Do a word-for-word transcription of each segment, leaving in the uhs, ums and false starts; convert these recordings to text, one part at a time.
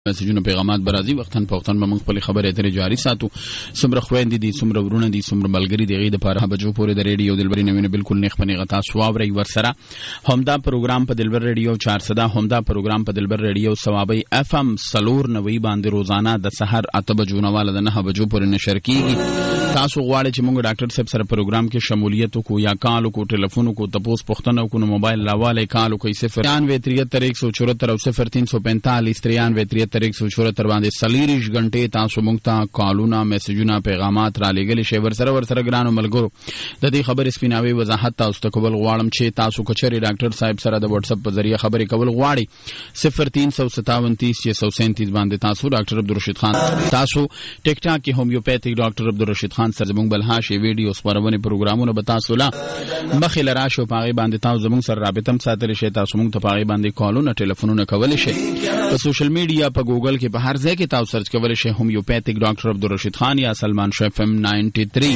مسجونه پیغامات برازي وختن په وختن موږ خپل خبرې اترې جاري ساتو. څومره خويندې دي، څومره ورونه دي، څومره ملګري دي، غي د پاره بجو پورې د ریډیو دلبري نوینه بالکل نه خپنه غتا سوابري ورسره همدا پروګرام په دلبر ریډیو چار سو همدا پروګرام په دلبر ریډیو ثوابي اف ام سلور نوي باندې روزانه د سحر اته بجو نواله د نه بجو پورې نشر کیږي. تاسو غواړئ چې موږ ډاکټر صاحب سره پروګرام کې شمولیت کو یا کال کو ټلیفون کو تپوس پښتنه کو موبایل لاواله کال کو صفر ننانوے تریہتر ایک سو چوہتر او صفر تین سو پینتالیس ترانوے تریہتر ایک سو چوہتر باندې سلیریش غنټه تاسو مونږ ته کالونه میسجونه پیغامات را لېږلي شي. ورسره ورسره ګرانو ملګرو د دې خبرې سپیناوي وضاحت تاسو ته کول غواړم چې تاسو کچري ډاکټر صاحب سره د واتس اپ په ذریعہ خبرې کول غواړئ صفر تین سو ستاون تیس چھ سو سینتیس باندې تاسو ډاکټر عبدالرشید خان تاسو ټیک ټاک کې هومیوپیتھک ډاکټر عبدالرشید خان سره زموږ بلهاشي ویډیو خبرونه پروګرامونه به تاسو لا مخې لراشو پاغي باندې تاسو زموږ سره رابطه هم ساتل شي. تاسو موږ ته پاغي باندې کالونه ټلیفونونه کول شي. په سوشل میډیا په ګوګل کې په هر ځای کې تاسو سرچ کول شي هومیوپیتھک ډاکټر عبدالرشید خان یا سلمان شو اف ام نائنٹی تھری.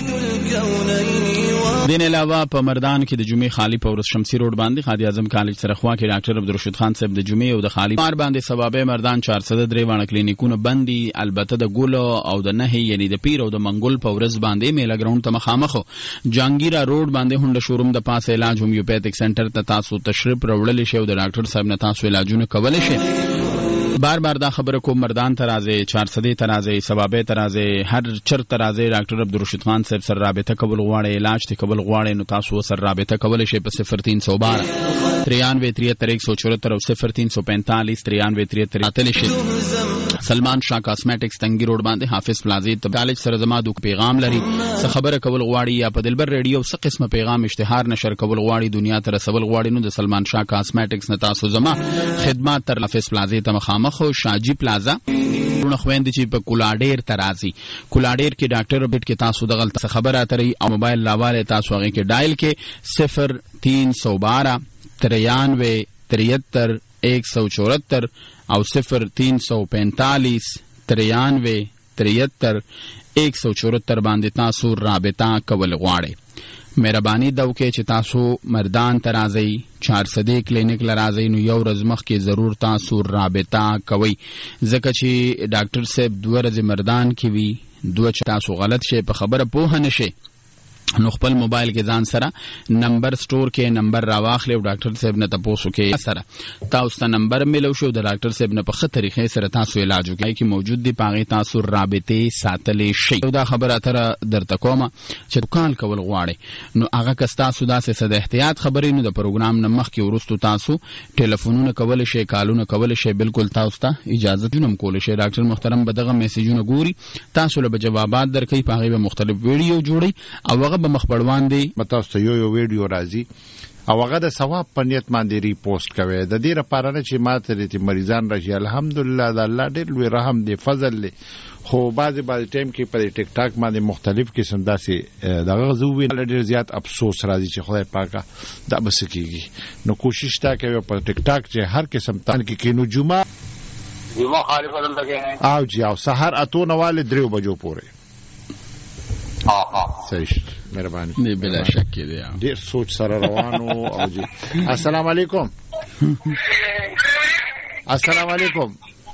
دین علاوه په مردان کې د جمعې خالی په ورس شمسی روډ باندې خادی اعظم کالج سره خوا کې ډاکټر عبدالرشید خان صاحب د جمعې او د خالی مار باندې ثوابه مردان چار سو درې وانه کلینیکونه بندي البته د ګولو او د نه یعنی د پیر او د منګول په ورس باندې میلا ګراوند ته مخامخ جانگیرا روډ باندې هونډه شوروم د پاسه علاج هومیوپیتھک سنټر ته تاسو تشریف راوړل شي او د ډاکټر صاحب نه تاسو علاجونه کول شي. بار بار دا خبره کوم مردان ترازه چار سو ترازه ثوابه ترازه هر چر ترازه ډاکټر عبدالرشید خان صاحب سره رابطه کول غواړي علاج ته کول غواړي نو تاسو سره رابطه کول شي په صفر تین سو بارہ ترانوے تریہتر ایک سو چوہتر او صفر تین سو پینتالیس ترانوے تریہتر اتل شي. سلمان شاه کاسمیټکس تنګي روډ باندې حافظ پلازا ته کالج سره زما د پیغام لري څه خبره کول غواړي یا په دلبر ریډیو څه قسمه پیغام اشتهار نشر کول غواړي دنیا ته رسول غواړي نو د سلمان شاه کاسمیټکس نه تاسو زما خدمات تر حافظ پلازا ته مخامخ او شاجی پلازا ونه خويندې چې په کولاډیر ترازي کولاډیر کې ډاکټر بیت کې تاسو د غلط خبره اتري او موبایل لاواله تاسو هغه کې ډایل کې صفر تین سو بارہ ترانوے تریہتر ایک سو چوہتر او صفر تین سو پینتالیس ترانوے تریہتر ایک سو چوہتر باندې تاسو رابطه کول غواړئ. مهرباني دا وکړئ چې تاسو مردان ترازی چار سدې کلینیک لرازی نو یو ورځ مخکې ضرور تاسو رابطه کوئ ځکه چې ډاکټر صاحب دوه ورځې مردان کې وي دوه چې تاسو غلط شي په خبره پوه نه شئ نو خپل موبایل کې ځان سره نمبر سٹور کې نمبر راواخلې او ډاکټر صاحب نه تاسو کې سره تاسو ته نمبر ملو شو د ډاکټر صاحب نه په خه طریقې سره تاسو علاج وکړئ کې موجود دی پاغه تاسو رابطه ساتلې شي. دا خبره تر درته کومه چې کال کول غواړي نو هغه کستا سودا سه د احتیاط خبرې نو د پروګرام نه مخ کې ورستو تاسو ټلیفونونه کول شي کالونه کول شي بالکل تاسو ته اجازه جنم کول شي. ډاکټر محترم بدغه میسجونه ګوري تاسو له جوابات درکې پاغه به مختلف ویډیو جوړي او هغه مخبړوان دی متاسو یو یو ویډیو راځي او هغه د ثواب په نیت باندې ریپوسټ کوي د دې لپاره چې ماته د مریضان راشي. الحمدلله د الله ډېر لوی رحم دی فضل دی خو بعضې بعضې ټایم کې په ټیک ټاک باندې مختلف قسم داسې دغه زه ووینم ډېر زیات افسوس راځي چې خدای پاکه دا به څه کېږي نو کوشش تا کوي په ټیک ټاک چې هر قسم تان کې کینو جمعه جمعه خالي بدل لګي او جی او سحر اتو نواله دریو بجو پورې ها ها صحیح مهرباني نه بلا شک دی ډیر سوچ سره روانو او جی السلام علیکم السلام علیکم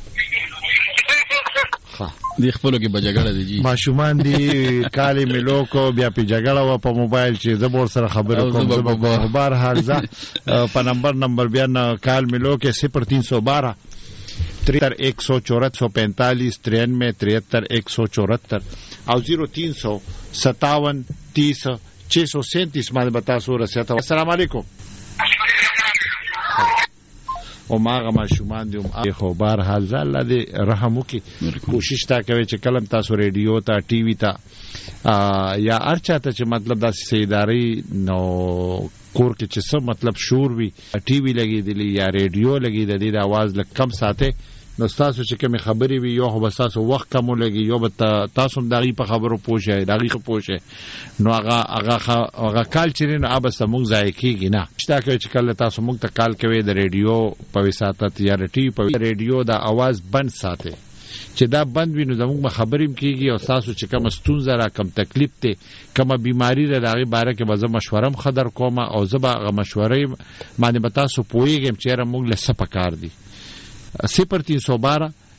دی خپلو کې بجګړه دی جی ماشومان دی کالی ملو کو بیا په جګړه و په موبایل چې زبور سره خبرو کوم زبر بار حال ز په نمبر نمبر بیا کال ملو کې صفر تین سو بارہ تریہتر ایک سو چوہتر سو پینتالیس ترانوے تریہتر ایک سو چوہتر او زیرو تین سو ستاون تیس چھ سو سینتیس باندې بتا سو رسیت. السلام علیکم او ماغه ماشومان دی او خو بار حال ز الله دې رحم وکي کوشش تا کوي چې کلم تاسو ریډیو ته ټي وي ته یا ارچاته چې مطلب د سیداری نو کور کې چې څه مطلب شور وي ټي وي لګیدلی یا ریډیو لګیدلی د आवाज لکه کم ساته نو تاسو چې کوم خبري وي یو خو تاسو وخت کم لګي یو به تاسو دغه په خبرو پوښی دغه پوښی نو هغه هغه هغه کال چې نه ابس موږ ځای کیږي نه شته چې کله تاسو موږ ته کال کوي د ریډیو په وساتت یا ټي وي په ریډیو د आवाज بند ساتي چې دا بند وینو زموږ خبریم کیږي او تاسو چې کوم ستونزه را کم تکلیف ته کوم بیماری را دغه باره کې به زه مشورم خبر کوم او زه به هغه مشورې باندې به تاسو پوهیږم چې را موږ له څه پکار دي. صفر تین سو بارہ